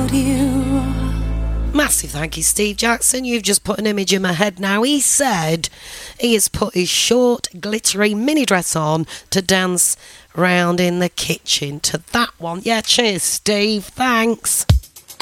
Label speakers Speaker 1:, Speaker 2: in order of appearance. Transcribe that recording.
Speaker 1: without you.
Speaker 2: Massive thank you, Steve Jackson. You've just put an image in my head now. He said he has put his short, glittery mini dress on to dance round in the kitchen to that one. Yeah, cheers, Steve. Thanks.